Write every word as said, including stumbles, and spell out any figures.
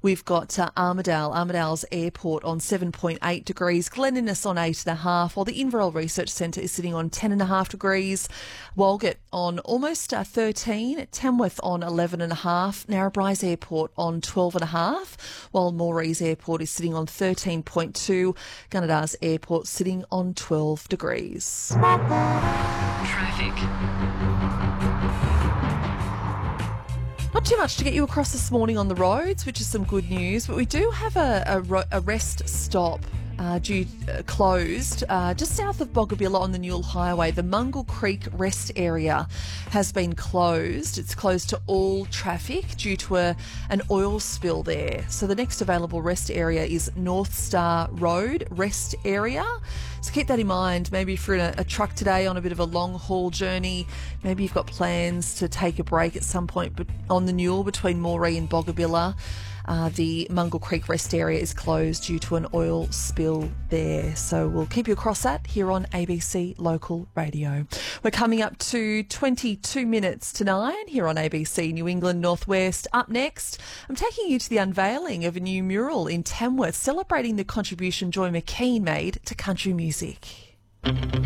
We've got uh, Armidale, Armidale's airport on seven point eight degrees, Glen Innes on eight point five, while the Inverell Research Centre is sitting on ten point five degrees, Walgett on almost uh, thirteen, Tamworth on eleven point five, Narrabri's airport on twelve point five, while Morree's airport is sitting on thirteen point two, Gunnedar's airport sitting on twelve degrees. Traffic. Not too much to get you across this morning on the roads, which is some good news, but we do have a, a, ro- a rest stop uh, due uh, closed uh, just south of Boggabilla on the Newell Highway. The Mungle Creek rest area has been closed. It's closed to all traffic due to a, an oil spill there. So the next available rest area is North Star Road rest area. So keep that in mind. Maybe if you're in a, a truck today on a bit of a long haul journey, maybe you've got plans to take a break at some point but on the Newell between Moree and Boggabilla. Uh, the Mungle Creek rest area is closed due to an oil spill there. So we'll keep you across that here on A B C Local Radio. We're coming up to twenty-two minutes to nine here on A B C New England Northwest. Up next, I'm taking you to the unveiling of a new mural in Tamworth celebrating the contribution Joy McKean made to country music.